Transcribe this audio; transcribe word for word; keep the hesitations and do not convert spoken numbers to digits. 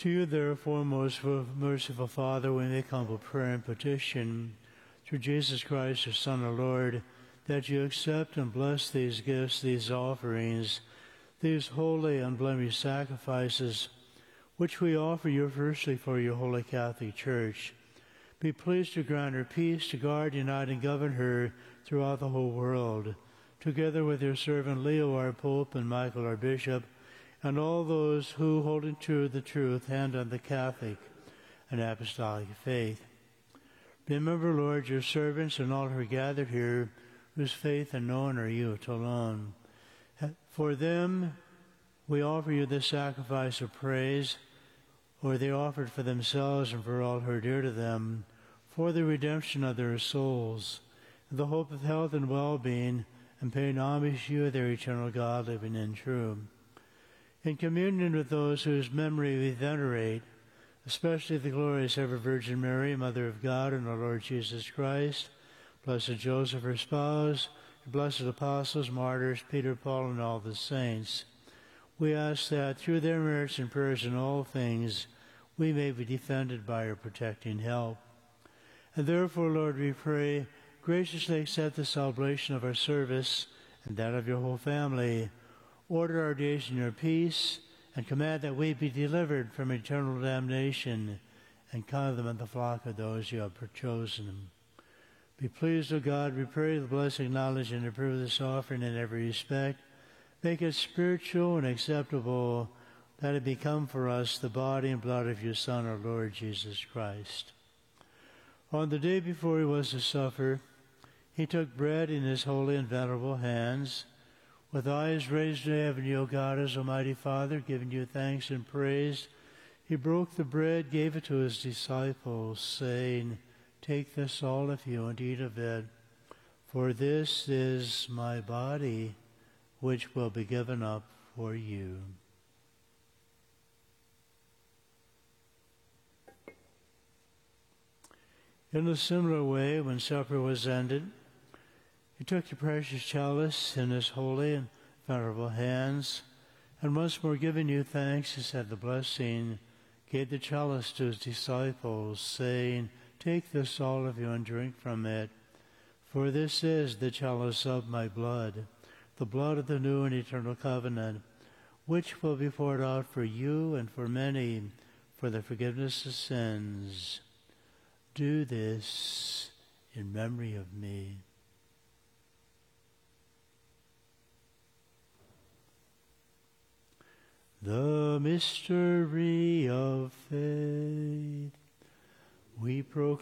To you, therefore, most merciful Father, we make humble prayer and petition, through Jesus Christ, your Son, our Lord, that you accept and bless these gifts, these offerings, these holy and blemished sacrifices, which we offer you firstly for your holy Catholic Church. Be pleased to grant her peace, to guard, unite, and govern her throughout the whole world, together with your servant Leo, our Pope, and Michael, our Bishop, and all those who, holding true the truth, hand on the Catholic and Apostolic faith. Remember, Lord, your servants and all who are gathered here, whose faith and known are you alone. For them we offer you this sacrifice of praise, or they offered for themselves and for all who are dear to them, for the redemption of their souls, and the hope of health and well-being, and paying homage to you, their eternal God, living and true. In communion with those whose memory we venerate, especially the glorious ever Virgin Mary, Mother of God, and our Lord Jesus Christ, blessed Joseph, her spouse, your blessed apostles, martyrs, Peter, Paul, and all the saints, we ask that through their merits and prayers in all things, we may be defended by your protecting help. And therefore, Lord, we pray, graciously accept this oblation of our service and that of your whole family. Order our days in your peace, and command that we be delivered from eternal damnation, and count them in the flock of those you have chosen. Be pleased, O God, we pray, the blessing, knowledge, and approve this offering in every respect. Make it spiritual and acceptable, that it become for us the body and blood of your Son, our Lord Jesus Christ. On the day before he was to suffer, he took bread in his holy and venerable hands. With eyes raised to heaven, O God, as Almighty Father, giving you thanks and praise, he broke the bread, gave it to his disciples, saying, "Take this, all of you, and eat of it, for this is my body, which will be given up for you." In a similar way, when supper was ended, he took the precious chalice in his holy and venerable hands, and once more giving you thanks, he said the blessing, gave the chalice to his disciples, saying, "Take this, all of you, and drink from it, for this is the chalice of my blood, the blood of the new and eternal covenant, which will be poured out for you and for many for the forgiveness of sins. Do this in memory of me." The mystery of faith. We proclaim